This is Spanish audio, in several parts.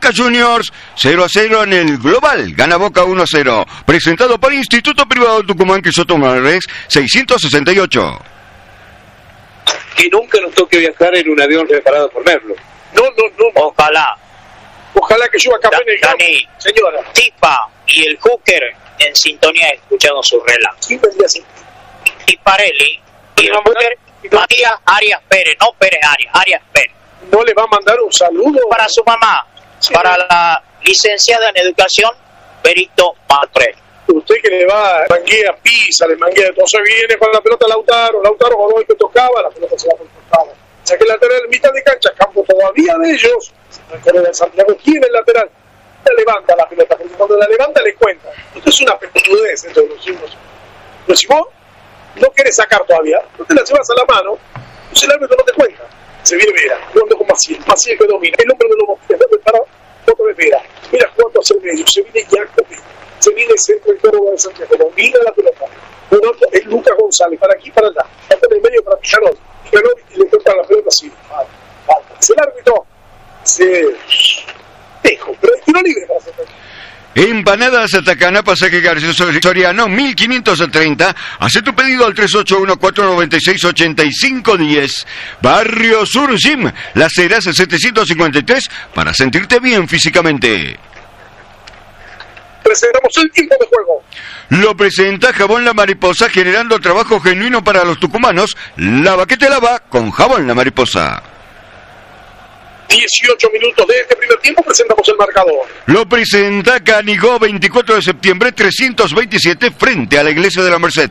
Boca Juniors 0-0 en el global. Gana Boca 1-0. Presentado por Instituto Privado Tucumán, que Soto Marres 668. Que nunca nos toque viajar en un avión reparado por Merlo. No. Ojalá. Ojalá que llueva café en el campo, Dani, señora. Tipa y el Hooker en sintonía escuchando su relato. ¿Quién vendría así? Tiparelli y el Hooker, Matías Arias Pérez, no Pérez Arias Pérez. ¿No le va a mandar un saludo? Para su mamá, Sí. para la licenciada en educación, Berito Matre. Usted que le va, manguea, pisa, le manguea, entonces viene con la pelota Lautaro Godoy que tocaba, la pelota se va por costado. Saque el lateral, mitad de cancha, campo todavía de ellos. El Santiago tiene el lateral, la levanta la pelota, porque cuando la levanta le cuenta. Esto es una pelotudez entre los chicos. Pero si vos no querés sacar todavía, no te la llevas a la mano, pues el árbitro no te cuenta. Se viene Vera, jugando con Maciel que domina, el hombre de los mosquitos, para foto de Vera, mira jugando hacia el medio, se viene Jacobi, se viene el centro del Córdoba de Santiago, domina la pelota, un otro es Lucas González, para aquí, para allá, está en el medio para Pijanov, y le toca la pelota así, falta. Es el árbitro, se dejo, pero es tiro libre para hacer. Empanadas Atacana, Pasaje García Soriano, 1530. Hace tu pedido al 381-496-8510. Barrio Sur Gym, Las Heras 753, para sentirte bien físicamente. Presentamos el tiempo de juego. Lo presenta Jabón La Mariposa, generando trabajo genuino para los tucumanos. Lava que te lava con Jabón La Mariposa. 18 minutos de este primer tiempo, presentamos el marcador. Lo presenta Canigó, 24 de septiembre, 327, frente a la iglesia de la Merced.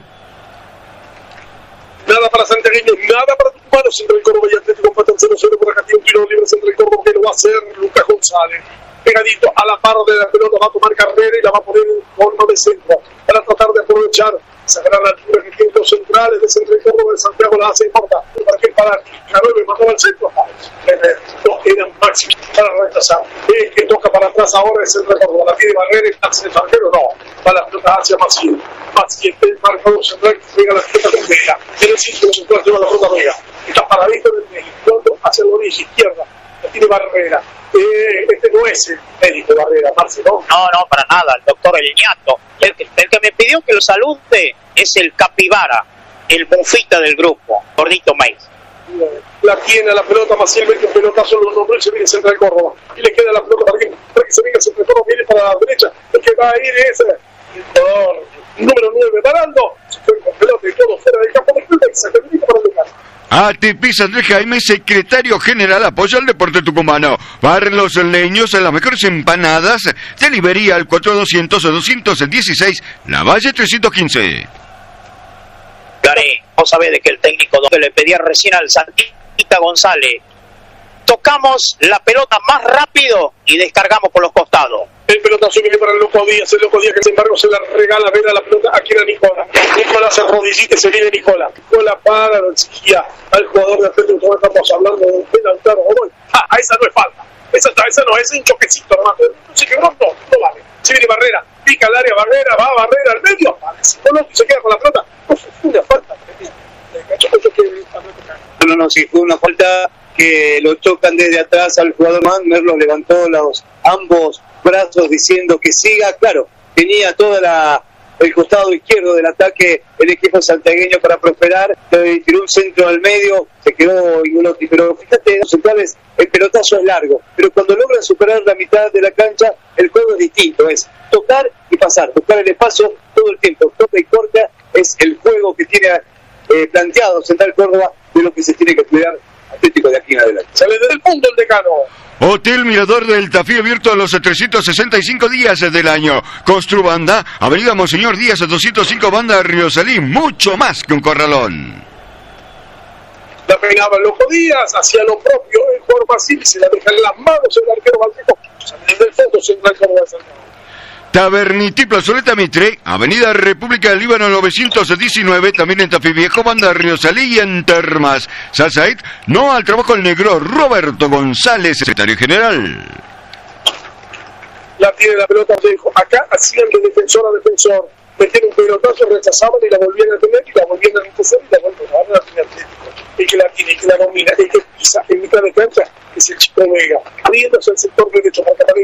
Nada para santiagueños, nada para tucumanos. Entre el Córdoba y Atlético empatan 0-0 por acá. Tiene un tiro libre entre el Córdoba, que lo va a hacer Lucas González. Pegadito a la par de la pelota, va a tomar carrera y la va a poner en forma de centro para tratar de aprovechar esa gran altura que tienen los centrales de Centro Córdoba de Santiago. La hace corta para que para Carobe mandó al centro. No eran máximos para rechazar. El que toca para atrás ahora es Centro Córdoba. La tiene Barrera, hace el arquero, no. Va la pelota hacia Maciel. Maciel, el marcador central que pega la pelota con Vega. En el círculo central lleva la pelota Vega. Está paradito en el medio. Hacia la orilla izquierda. La tiene Barrera. Este no es el médico Barrera, Marcelo. No, para nada, el doctor El Ñato. El que me pidió que lo salude es el capibara, el bufita del grupo, Gordito Maíz. La tiene la pelota, Maciel mete un pelotazo, lo nombró y se viene Central Córdoba. Y le queda la pelota para que se venga Central Córdoba, viene para la derecha. El que va a ir es el jugador número 9, Baraldo. Se fue con pelota y todo fuera del campo de pelota y se termina para el lugar. ATP Andrés Jaime, secretario general, apoya al deporte tucumano. Para los leños, en las mejores empanadas, delivery al 4200-216, La Valle 315. Gary, vos sabés de que el técnico que le pedía recién al Santita González, tocamos la pelota más rápido y descargamos por los costados. El pelotazo viene para el Loco Díaz que sin embargo se la regala Vera la pelota aquí a Nicola. Nicola se rodillita y se viene Nicola. Nicola para, lo exigía al jugador de Atlético. Estamos hablando de un penaltaro. Esa no es falta. Esa no, es un choquecito nomás. No se quebró, no vale. Se viene Barrera, pica el área, Barrera, va Barrera al medio. No, se queda con la pelota. No, fue una falta. No, sí, fue una falta que lo chocan desde atrás al jugador. Merlo levantó los ambos brazos diciendo que siga. Claro, tenía toda el costado izquierdo del ataque el equipo santiagueño para prosperar, tiró un centro al medio, se quedó Igulotti, pero fíjate, los centrales, el pelotazo es largo, pero cuando logran superar la mitad de la cancha, el juego es distinto, es tocar y pasar, buscar el espacio todo el tiempo, toca y corta, es el juego que tiene planteado Central Córdoba, de lo que se tiene que cuidar Atlético de aquí en adelante. Sale del punto el decano. Hotel Mirador del Tafí, abierto a los 365 días del año. Construbanda, Avenida Monseñor Díaz 205, Banda Río Salí, mucho más que un corralón. La peinaba el Loco Díaz, hacía lo propio el jugador Maciel y se la deja en las manos el arquero Vallejo. Sale del fondo Central Córdoba de Santiago. Tabernití, Plazoleta Mitre, Avenida República del Líbano 919, también en Tafí Viejo, Banda Río Salí y en Termas. Salsaid, no al trabajo el negro, Roberto González, secretario general. La tiene la pelota, Vallejo. Acá hacían de defensor a defensor. Metían un pelotazo, rechazaban y la volvían a tener y la volvían a retroceder y la volvían a dar al Atlético. El que la tiene, el que la domina, el que pisa en mitad de cancha es el Chico Vega. Abriéndose al sector derecho para